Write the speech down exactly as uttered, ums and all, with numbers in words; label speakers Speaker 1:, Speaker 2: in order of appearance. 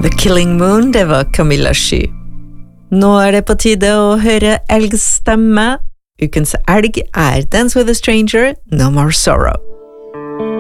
Speaker 1: The Killing Moon, det var Camilla Sky. Nå er det på tide å høre elgstemme. Ukens elg er Dance with a Stranger, No More Sorrow.